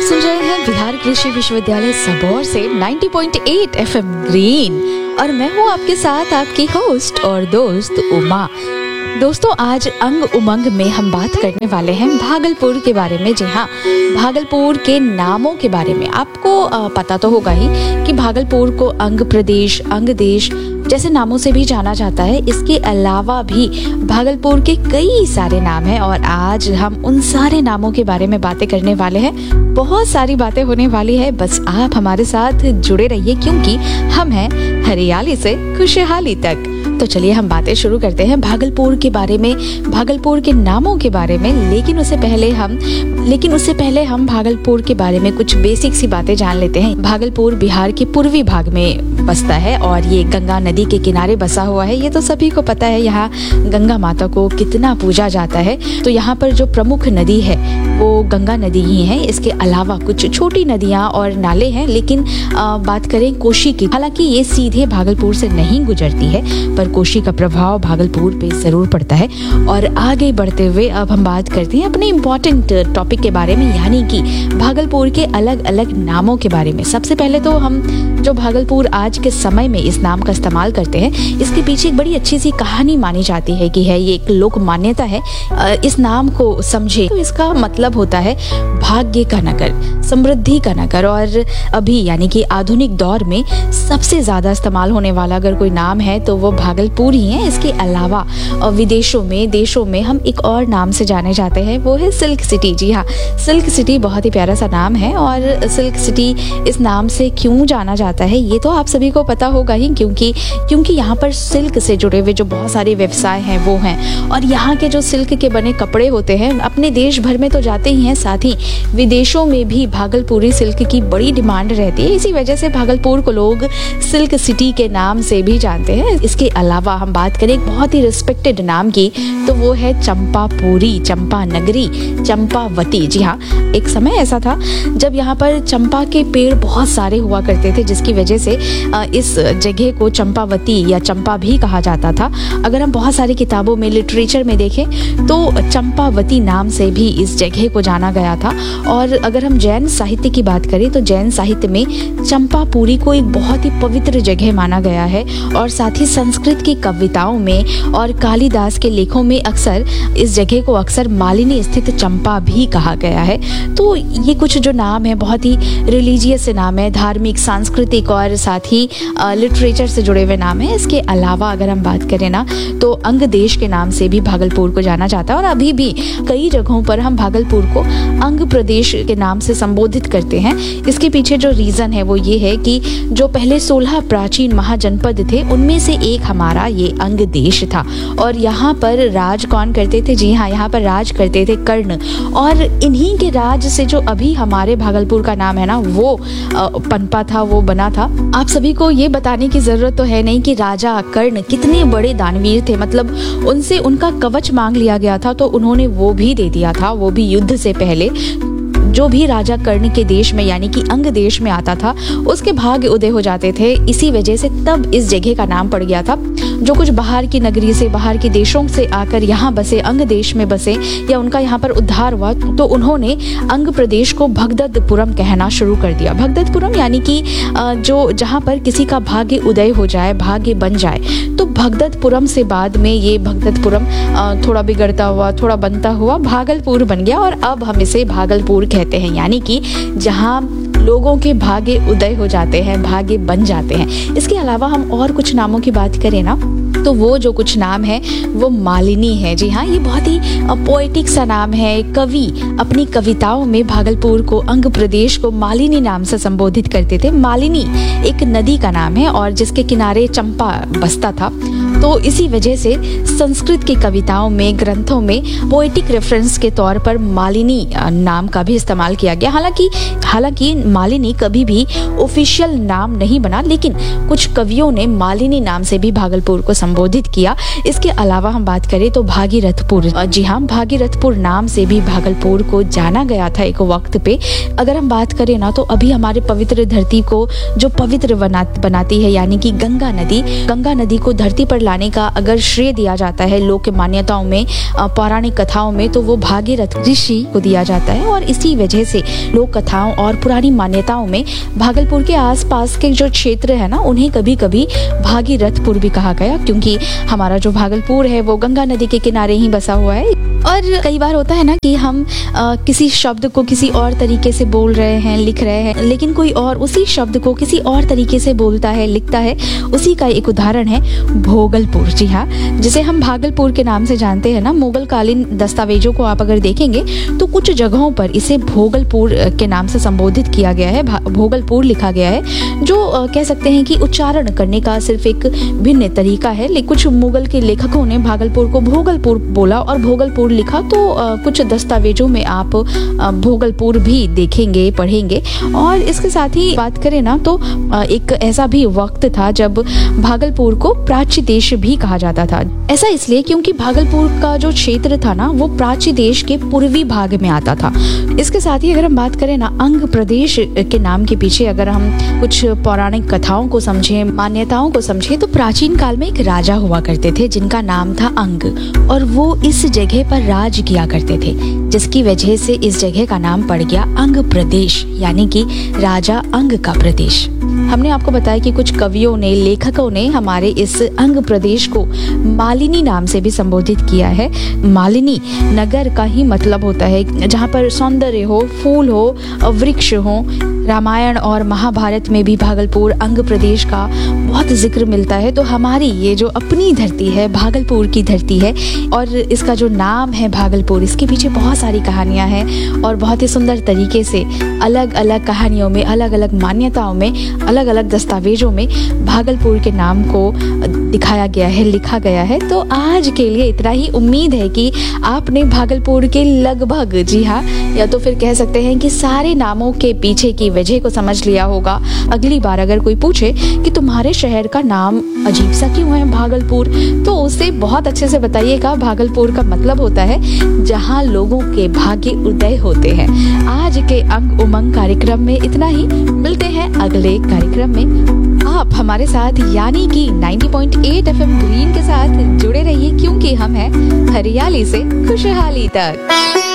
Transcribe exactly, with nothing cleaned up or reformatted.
सुन रहे हैं बिहार कृषि विश्वविद्यालय सबौर से नब्बे पॉइंट आठ एफएम ग्रीन और मैं हूँ आपके साथ आपकी होस्ट और दोस्त उमा। दोस्तों, आज अंग उमंग में हम बात करने वाले हैं भागलपुर के बारे में। जी हाँ, भागलपुर के नामों के बारे में। आपको पता तो होगा ही कि भागलपुर को अंग प्रदेश, अंग देश जैसे नामों से भी जाना जाता है। इसके अलावा भी भागलपुर के कई सारे नाम हैं और आज हम उन सारे नामों के बारे में बातें करने वाले हैं। बहुत सारी बातें होने वाली है, बस आप हमारे साथ जुड़े रहिए क्योंकि हम हैं हरियाली से खुशहाली तक। तो चलिए हम बातें शुरू करते हैं भागलपुर के बारे में, भागलपुर के नामों के बारे में। लेकिन उससे पहले हम लेकिन उससे पहले हम भागलपुर के बारे में कुछ बेसिक सी बातें जान लेते हैं। भागलपुर बिहार के पूर्वी भाग में बसता है और ये गंगा नदी के किनारे बसा हुआ है। ये तो सभी को पता है, यहाँ गंगा माता को कितना पूजा जाता है। तो यहाँ पर जो प्रमुख नदी है वो गंगा नदी ही है। इसके अलावा कुछ छोटी नदियाँ और नाले हैं। लेकिन आ, बात करें कोशी की, हालांकि ये सीधे भागलपुर से नहीं गुजरती है, पर कोशी का प्रभाव भागलपुर पे जरूर पड़ता है। और आगे बढ़ते हुए अब हम बात करते हैं अपने इम्पोर्टेंट टॉपिक के बारे में, यानी कि भागलपुर के अलग अलग नामों के बारे में। सबसे पहले तो हम जो भागलपुर आज के समय में इस नाम का इस्तेमाल करते हैं, इसके पीछे एक बड़ी अच्छी सी कहानी मानी जाती है कि है ये एक लोक मान्यता है। इस नाम को समझे तो इसका मतलब होता है भाग्य का नगर, समृद्धि का नगर। और अभी यानी कि आधुनिक दौर में सबसे ज्यादा इस्तेमाल होने वाला अगर कोई नाम है तो वो भागलपुर ही है। इसके अलावा विदेशों में, देशों में हम एक और नाम से जाने जाते हैं, वो है सिल्क सिटी। जी हाँ, सिल्क सिटी बहुत ही प्यारा सा नाम है। और सिल्क सिटी इस नाम से क्यों जाना जाता है ये तो आप सभी को पता होगा ही, क्योंकि क्योंकि यहाँ पर सिल्क से जुड़े हुए जो बहुत सारे व्यवसाय हैं वो हैं। और यहाँ के जो सिल्क के बने कपड़े होते हैं अपने देश भर में तो जाते ही हैं, साथ ही विदेशों में भी भागलपुरी सिल्क की बड़ी डिमांड रहती है। इसी वजह से भागलपुर को लोग सिल्क सिटी के नाम से भी जानते हैं। इसके अलावा हम बात करें एक बहुत ही रिस्पेक्टेड नाम की तो वो है चंपापुरी, चंपा नगरी, चंपावती। जी हाँ, एक समय ऐसा था जब यहाँ पर चंपा के पेड़ बहुत सारे हुआ करते थे, जिसकी वजह से इस जगह को चंपावती या चंपा भी कहा जाता था। अगर हम बहुत सारी किताबों में, लिटरेचर में देखें तो चंपावती नाम से भी इस जगह को जाना गया था। और अगर हम जैन साहित्य की बात करें तो जैन साहित्य में चंपापुरी को एक बहुत ही पवित्र जगह माना गया है। और साथ ही संस्कृत की कविताओं में और कालिदास के लेखों में अक्सर इस जगह को अक्सर मालिनी स्थित चंपा भी कहा गया है। तो ये कुछ जो नाम है बहुत ही रिलीजियस नाम है, धार्मिक, सांस्कृतिक और साथ ही लिटरेचर से जुड़े हुए नाम है। इसके अलावा अगर हम बात करें ना तो अंग देश के नाम से भी भागलपुर को जाना जाता है। और अभी भी कई जगहों पर हम भागलपुर को अंग प्रदेश के नाम से संबोधित करते हैं। इसके पीछे जो रीजन है वो ये है कि जो पहले सोलह प्राचीन महाजनपद थे उनमें से एक हमारा ये अंग देश था। और यहाँ पर राज कौन करते थे? जी हाँ, यहाँ पर राज करते थे कर्ण। और इन्हीं के राज से जो अभी हमारे भागलपुर का नाम है ना वो पनपा था, वो बना था। आप सभी को ये बताने की जरूरत तो है नहीं कि राजा कर्ण कितने बड़े दानवीर थे। मतलब उनसे उनका कवच मांग लिया गया था तो उन्होंने वो भी दे दिया था, वो भी युद्ध से पहले। जो भी राजा कर्ण के देश में यानी कि अंग देश में आता था उसके भाग्य उदय हो जाते थे। इसी वजह से तब इस जगह का नाम पड़ गया था। जो कुछ बाहर की नगरी से, बाहर के देशों से आकर यहाँ बसे, अंग देश में बसे या उनका यहाँ पर उद्धार हुआ तो उन्होंने अंग प्रदेश को भगदत्तपुरम कहना शुरू कर दिया। भगदत्तपुरम यानी कि जो जहाँ पर किसी का भाग्य उदय हो जाए, भाग्य बन जाए, तो भगदत्तपुरम से बाद में ये भगदत्तपुरम थोड़ा बिगड़ता हुआ, थोड़ा बनता हुआ भागलपुर बन गया। और अब हम इसे भागलपुर कहते हैं, यानी कि जहाँ लोगों के भाग्य उदय हो जाते हैं, भाग्य बन जाते हैं। इसके अलावा हम और कुछ नामों की बात करें ना तो वो जो कुछ नाम है वो मालिनी है। जी हाँ, ये बहुत ही पोएटिक सा नाम है। कवि अपनी कविताओं में भागलपुर को, अंग प्रदेश को मालिनी नाम से संबोधित करते थे। मालिनी एक नदी का नाम है और जिसके किनारे चंपा बसता था। तो इसी वजह से संस्कृत की कविताओं में, ग्रंथों में पोएटिक रेफरेंस के तौर पर मालिनी नाम का भी इस्तेमाल किया गया। हालांकि हालांकि मालिनी कभी भी ऑफिशियल नाम नहीं बना, लेकिन कुछ कवियों ने मालिनी नाम से भी भागलपुर को संबोधित किया। इसके अलावा हम बात करें तो भागीरथपुर, जी हाँ, भागीरथपुर नाम से भी भागलपुर को जाना गया था एक वक्त पे। अगर हम बात करें ना तो अभी हमारे पवित्र धरती को जो पवित्र बना, बनाती है यानी कि गंगा नदी, गंगा नदी को धरती पर लाने का अगर श्रेय दिया जाता है लोक मान्यताओं में, पौराणिक कथाओं में, तो वो भागीरथ ऋषि को दिया जाता है। और इसी वजह से लोक कथाओं और पुरानी मान्यताओं में भागलपुर के आसपास के जो क्षेत्र है ना उन्हें कभी कभी भागीरथपुर भी कहा गया, क्योंकि हमारा जो भागलपुर है वो गंगा नदी के किनारे ही बसा हुआ है। और कई बार होता है ना कि हम आ, किसी शब्द को किसी और तरीके से बोल रहे हैं, लिख रहे हैं, लेकिन कोई और उसी शब्द को किसी और तरीके से बोलता है, लिखता है। उसी का एक उदाहरण है भोगलपुर, जी हाँ, जिसे हम भागलपुर के नाम से जानते हैं ना। मुगल कालीन दस्तावेजों को आप अगर देखेंगे तो कुछ जगहों पर इसे भोगलपुर के नाम से संबोधित किया गया है, भोगलपुर लिखा गया है, जो आ, कह सकते हैं कि उच्चारण करने का सिर्फ एक भिन्न तरीका है। लेकिन कुछ मुगल के लेखकों ने भागलपुर को भोगलपुर बोला और भोगलपुर लिखा, तो आ, कुछ दस्तावेजों में आप आ, भोगलपुर भी देखेंगे, पढ़ेंगे। और इसके साथ ही बात करें ना तो आ, एक ऐसा भी वक्त था जब भागलपुर को प्राची देश भी कहा जाता था। ऐसा इसलिए क्योंकि भागलपुर का जो क्षेत्र था ना वो प्राची देश के पूर्वी भाग में आता था। इसके साथ ही अगर हम बात करें ना अंग प्रदेश के नाम के पीछे अगर हम कुछ पौराणिक कथाओं को समझें, मान्यताओं को समझें, तो प्राचीन काल में एक राजा हुआ करते थे जिनका नाम था अंग, और वो इस जगह पर राज किया करते थे, जिसकी वजह से इस जगह का नाम पड़ गया अंग प्रदेश, यानी कि राजा अंग का प्रदेश। हमने आपको बताया कि कुछ कवियों ने, लेखकों ने हमारे इस अंग प्रदेश को मालिनी नाम से भी संबोधित किया है। मालिनी नगर का ही मतलब होता है जहाँ पर सौंदर्य हो, फूल हो, वृक्ष हो। रामायण और महाभारत में भी भागलपुर अंग प्रदेश का बहुत जिक्र मिलता है। तो हमारी ये जो अपनी धरती है, भागलपुर की धरती है, और इसका जो नाम है भागलपुर, इसके पीछे बहुत सारी कहानियां हैं और बहुत ही सुंदर तरीके से अलग अलग कहानियों में, अलग अलग मान्यताओं में, अलग अलग दस्तावेजों में भागलपुर के नाम को दिखाया गया है, लिखा गया है। तो आज के लिए इतना ही। उम्मीद है कि आपने भागलपुर के लगभग, जी हाँ, या तो फिर कह सकते हैं कि सारे नामों के पीछे की वजह को समझ लिया होगा। अगली बार अगर कोई पूछे कि तुम्हारे शहर का नाम अजीब सा क्यों है भागलपुर, तो उसे बहुत अच्छे से बताइएगा भागलपुर का मतलब होता है जहाँ लोगों के भाग्य उदय होते हैं। आज के अंग उमंग कार्यक्रम में इतना ही। मिलते हैं अगले कार्यक्रम में। आप हमारे साथ यानी कि नब्बे पॉइंट आठ एफएम ग्रीन के साथ जुड़े रहिए, क्योंकि हम हैं हरियाली से खुशहाली तक।